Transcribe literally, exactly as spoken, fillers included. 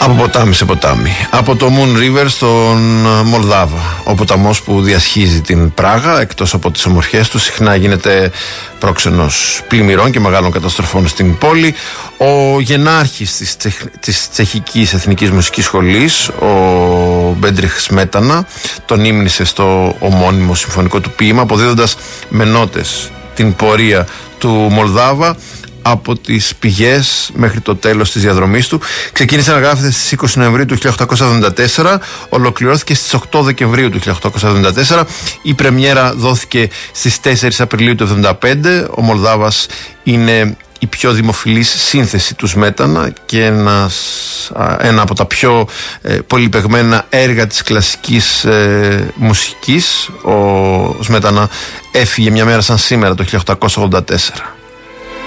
Από ποτάμι σε ποτάμι. Από το Moon River στον Μολδάβα. Ο ποταμός που διασχίζει την Πράγα, εκτός από τις ομορφιές του, συχνά γίνεται πρόξενος πλημμυρών και μεγάλων καταστροφών στην πόλη. Ο γενάρχης της, Τσεχ... της Τσεχικής Εθνικής Μουσικής Σχολής, ο Μπέντριχ Σμέτανα, τον ύμνησε στο ομώνυμο συμφωνικό του ποίημα, αποδίδοντας με νότες την πορεία του Μολδάβα από τις πηγές μέχρι το τέλος της διαδρομής του. Ξεκίνησε να γράφεται στις είκοσι Νοεμβρίου του χίλια οκτακόσια εβδομήντα τέσσερα, ολοκληρώθηκε στις οκτώ Δεκεμβρίου του χίλια οκτακόσια εβδομήντα τέσσερα, η πρεμιέρα δόθηκε στις τέσσερις Απριλίου του εβδομήντα πέντε. Ο Μολδάβας είναι η πιο δημοφιλής σύνθεση του Σμέτανα και ένας, ένα από τα πιο ε, πολυπαιγμένα έργα της κλασικής ε, μουσικής. Ο Σμέτανα έφυγε μια μέρα σαν σήμερα το χίλια οκτακόσια ογδόντα τέσσερα.